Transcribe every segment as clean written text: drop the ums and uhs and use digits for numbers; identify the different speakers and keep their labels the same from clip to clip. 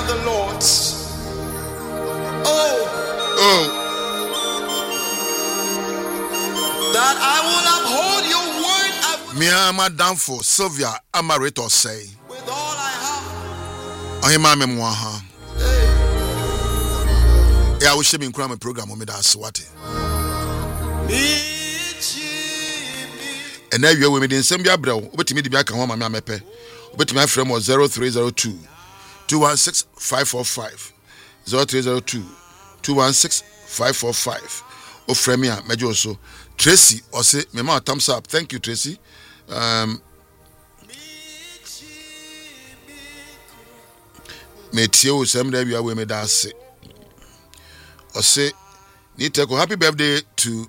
Speaker 1: the Lord's. That I will uphold your word.
Speaker 2: Mia Madam for Sylvia Amarito say.
Speaker 1: With all I have.
Speaker 2: Oh, my memoir. Yeah, I wish him in crime program on me that's what. And now you're with me in Sambia Bro, but me the back and one my mepe. But my friend was 0302 216 545 0302 216 545. O friend me, Major so Tracy or say, Mama, thumbs up. Thank you, Tracy. Metio, some day we are with me that's it. Or say, need to go happy birthday to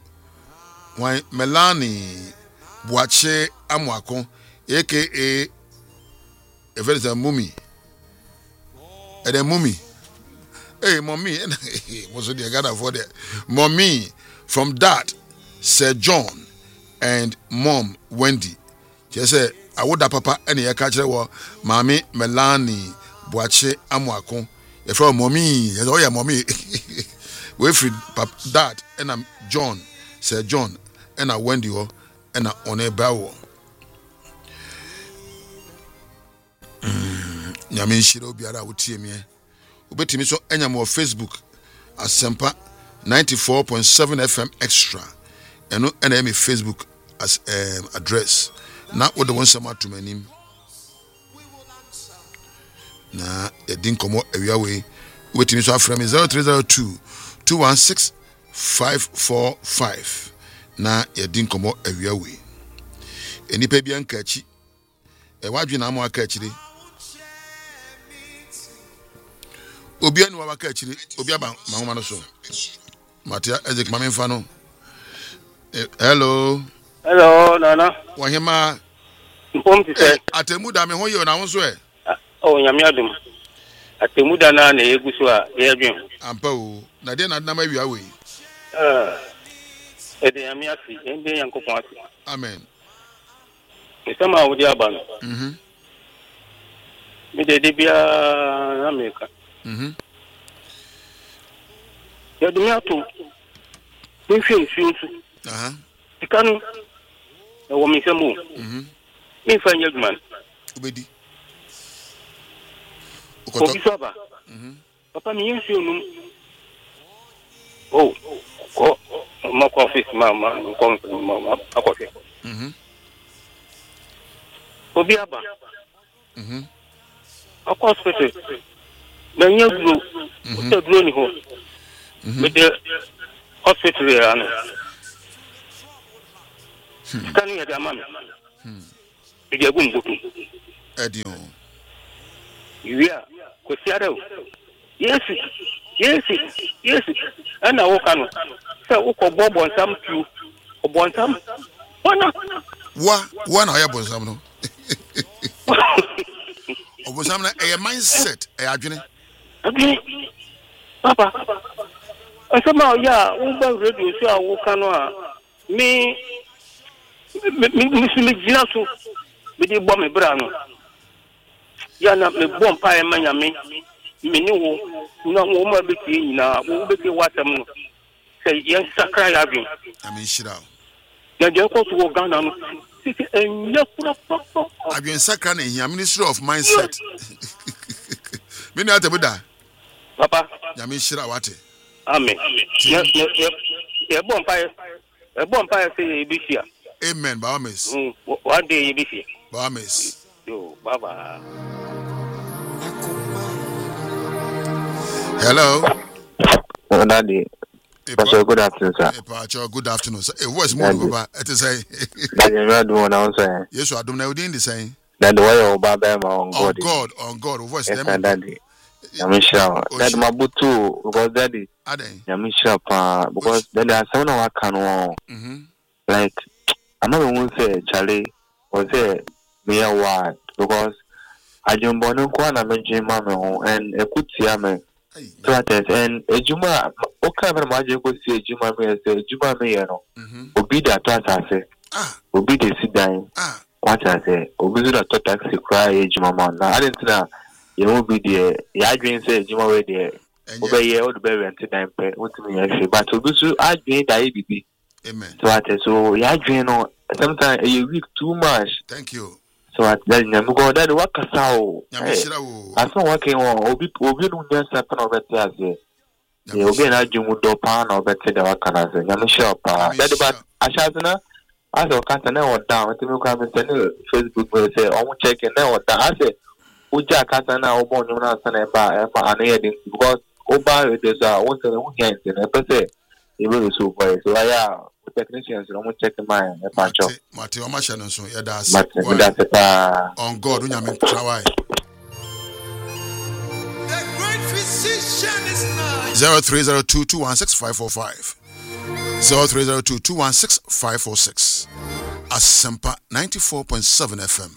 Speaker 2: Melanie Boache Amwako, aka if it is a mummy. And a mummy. Hey, mommy, what's the I got for that? Mommy, from Dad, Sir John, and Mom Wendy. She said, I would have papa any a catcher war, Mammy Melanie Boache Amwako. If you're mommy, oh yeah, mommy. We free Dad, and I'm John, Sir John, and I Wendy, and I on a bow. Yamin Shiro Biara would see me. Ubeti me so enyamo Facebook Asempa 94.7 FM Extra. And no enemy Facebook as address. Now what the one sama to my name. Na e din komo ewia we. Ubeti me so aframe 0302 216 545. Na e din komo ewia we. Enipa bia nka achi. E wadwe na mo aka achire. Obia ni wabaka achire, obia ba mahoma no so. Matia Ezek Mamemfa no. Hello.
Speaker 3: Hello, Nana.
Speaker 2: Wahema.
Speaker 3: Mpomti se.
Speaker 2: Atemuda me ho ye na wonso e.
Speaker 3: Oh, nyame adum. Atemuda na na eguso a ye adwen.
Speaker 2: Ampa o. Na de na ma wi awe.
Speaker 3: Ede nyame asi, ende yankopon asi.
Speaker 2: Amen.
Speaker 3: Esama wodi aba no. Mi de bia na meka. Ya dunia tu. Nfi nsu. Ikanu. E wo mi semu. Mi fa nya duma.
Speaker 2: Obedi.
Speaker 3: Okoto saba. Papa mi nsu onum. Oh. Ko ma ko office ma ko akofe. Obi aba. Akọ hospital. Na nya gro. O gro ni ho. With the hospital ya no. Kanu ya da mama. Ege gu mbutu.
Speaker 2: Edion.
Speaker 3: Yuya, ko siara o. Yes. Ana wo kanu. Se wo ko bobo nsam tu. Obo nsam.
Speaker 2: Wa na ya bo nsam no. Obo nsam na e mindset e adwene.
Speaker 3: Papa. Asema ya uba radio so awo kanu a me gina so me di bo me bra no ya na me bo mpa e manya me ni wo na wo ma be ti nyina wo be ti watam no say yen sakra ya bi
Speaker 2: Amen shira
Speaker 3: na je ko to Ghana no enya kura papa
Speaker 2: adwen sakra na hia Ministry of Mindset me ni atabuda
Speaker 3: papa
Speaker 2: Amen shira wate.
Speaker 3: Amen. Yeah, bonfire say Bishia.
Speaker 2: Amen, Bahamas.
Speaker 3: One day, Bishia.
Speaker 2: Bahamas.
Speaker 3: Yo, Baba.
Speaker 2: Hello.
Speaker 4: Daddy. Good afternoon, sir.
Speaker 2: Good afternoon, sir. It was more Baba. It is a. Yes, I don't know the same.
Speaker 4: That the way of Baba on
Speaker 2: God, voice.
Speaker 4: Daddy. Yamisha, that my butu because daddy. Yamisha, because then there are some of our like another one say Charlie or say me a word because I don't want to go and mention mamma and a good siame. And a Juma, okay, but my go see a Juma me say Juma me, Obi that I say, Obi they sit down. What I say, Obi that taxi cry, Juma man. I didn't know. You won't be there. Your dream says you are there. Over here, all the baby and time pay. What to me, actually, but to do so, I dream that ABB.
Speaker 2: Amen.
Speaker 4: So I tell so, your dream, sometimes you weak too much.
Speaker 2: Thank you.
Speaker 4: So I tell you, I'm going to work as how. I saw working on Obi no just happen over there. You'll be a Jumudo pan or better than what can I say? I'm sure. That about Ashazana. I saw Catana or down. To me, come and send Facebook will say, I won't check it now. I said, Uja Catana or born you not send an heading because Oba there's a one hand in a per se. It will so boy. So I technicians, I won't check my patch.
Speaker 2: Matthew Mashan, so yeah, that's
Speaker 4: on
Speaker 2: God. When you mean try.
Speaker 1: The great physician is nigh.
Speaker 2: 0302216545. 0302216546. Asempa 94.7 FM.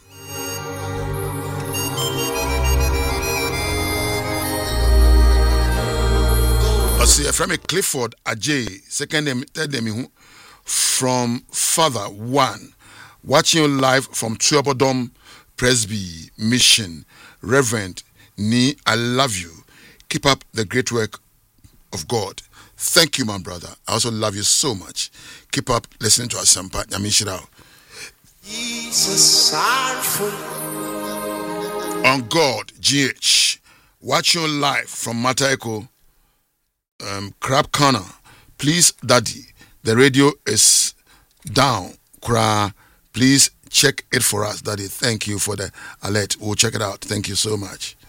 Speaker 2: I see from Clifford Ajay, second name, third name, from Father One, watching you live from Tuabodom Presby Mission. Reverend Ni, I love you. Keep up the great work of God. Thank you, my brother. I also love you so much. Keep up listening to Asempa Nyamishirao. On God, GH, watching you live from Mataeko. Crab Corner, please, Daddy. The radio is down. Please check it for us, Daddy. Thank you for the alert. We'll check it out. Thank you so much.